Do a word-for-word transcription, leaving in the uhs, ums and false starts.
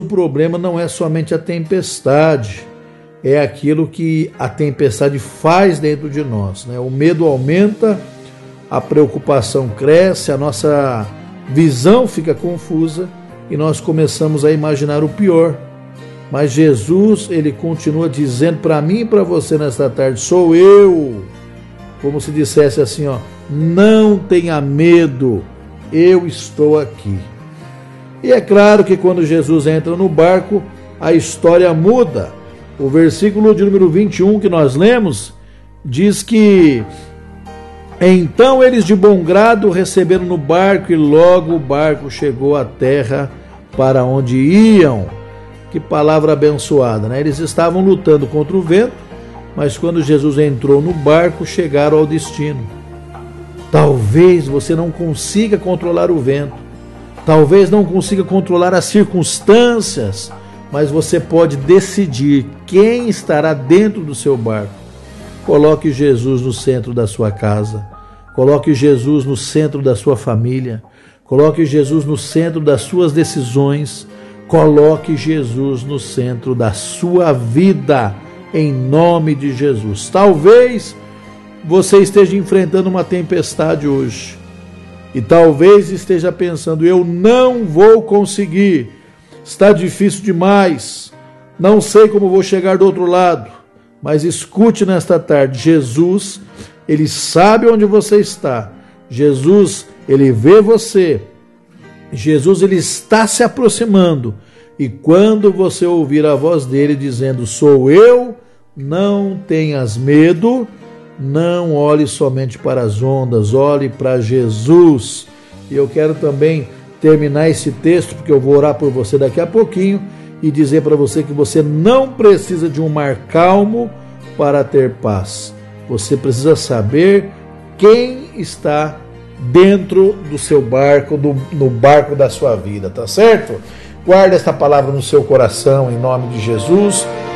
O problema não é somente a tempestade, é aquilo que a tempestade faz dentro de nós, né? O medo aumenta, a preocupação cresce, a nossa visão fica confusa e nós começamos a imaginar o pior. Mas Jesus, ele continua dizendo para mim e para você nesta tarde: sou eu. Como se dissesse assim, ó, não tenha medo, eu estou aqui. E é claro que quando Jesus entra no barco, a história muda. O versículo de número vinte e um que nós lemos diz que então eles de bom grado receberam no barco e logo o barco chegou à terra para onde iam. Que palavra abençoada, né? Eles estavam lutando contra o vento, mas quando Jesus entrou no barco, chegaram ao destino. Talvez você não consiga controlar o vento, talvez não consiga controlar as circunstâncias, mas você pode decidir quem estará dentro do seu barco. Coloque Jesus no centro da sua casa, coloque Jesus no centro da sua família, coloque Jesus no centro das suas decisões, coloque Jesus no centro da sua vida, em nome de Jesus. Talvez você esteja enfrentando uma tempestade hoje e talvez esteja pensando: eu não vou conseguir, está difícil demais, não sei como vou chegar do outro lado. Mas escute nesta tarde, Jesus, ele sabe onde você está, Jesus, ele vê você, Jesus, ele está se aproximando, e quando você ouvir a voz dele dizendo: sou eu, não tenhas medo, não olhe somente para as ondas, olhe para Jesus. E eu quero também terminar esse texto, porque eu vou orar por você daqui a pouquinho, e dizer para você que você não precisa de um mar calmo para ter paz. Você precisa saber quem está dentro do seu barco, do, no barco da sua vida, tá certo? Guarda esta palavra no seu coração, em nome de Jesus.